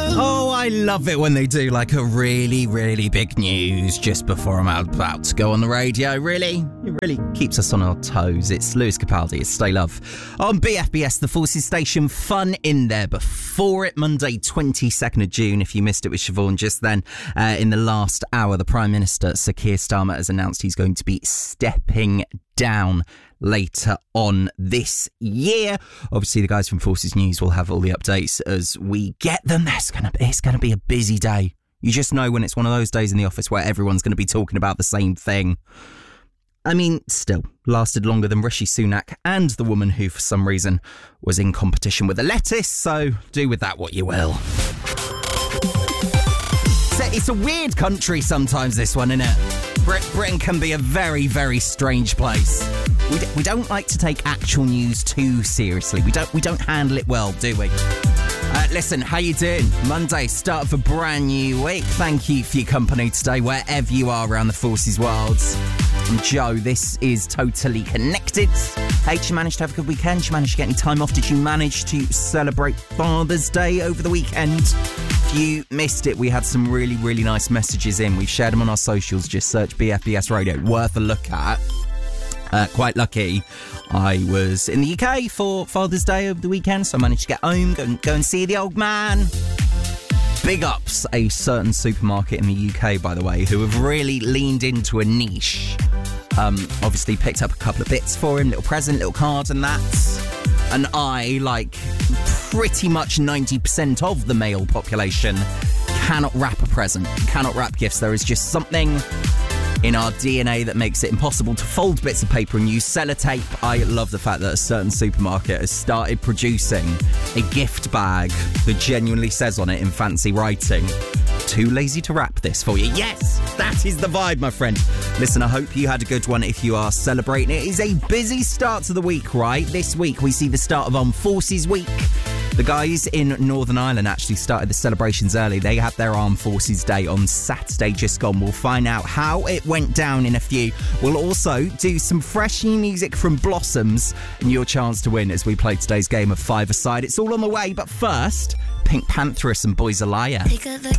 Oh, I love it when they do like a really, really big news just before I'm about to go on the radio. Really? It really keeps us on our toes. It's Lewis Capaldi, it's Stay Love. On BFBS, the Forces Station, fun in there before it. Monday, 22nd of June, if you missed it with Siobhan just then. In the last hour, the Prime Minister, Sir Keir Starmer, has announced he's going to be stepping down later on this year. Obviously, the guys from Forces News will have all the updates as we get them. It's going to be a busy day. You just know when it's one of those days in the office where everyone's going to be talking about the same thing. I mean, still, lasted longer than Rishi Sunak and the woman who, for some reason, was in competition with a lettuce, so do with that what you will. It's a weird country sometimes, this one, isn't it? Britain can be a very, very strange place. We don't like to take actual news too seriously. We don't handle it well, do we? Listen, how you doing? Monday, start of a brand new week. Thank you for your company today, wherever you are around the Forces world. I'm Joe. This is Totally Connected. Hey, did you manage to have a good weekend? Did you manage to get any time off? Did you manage to celebrate Father's Day over the weekend? If you missed it, we had some really, really nice messages in. We've shared them on our socials. Just search BFBS Radio. Worth a look at. Quite lucky. I was in the UK for Father's Day over the weekend, so I managed to get home, go and see the old man. Big ups a certain supermarket in the UK, by the way, who have really leaned into a niche. Obviously picked up a couple of bits for him, little present, little card and that. And I, like pretty much 90% of the male population, cannot wrap a present, cannot wrap gifts. There is just something in our DNA that makes it impossible to fold bits of paper and use sellotape. I love the fact that a certain supermarket has started producing a gift bag that genuinely says on it in fancy writing, "Too lazy to wrap this for you." Yes, that is the vibe, my friend. Listen, I hope you had a good one if you are celebrating. It is a busy start to the week, right? This week we see the start of Armed Forces Week. The guys in Northern Ireland actually started the celebrations early. They had their Armed Forces Day on Saturday just gone. We'll find out how it went down in a few. We'll also do some fresh new music from Blossoms and your chance to win as we play today's game of Five-A-Side. It's all on the way, but first, Pink Pantheress and Boys a Liar.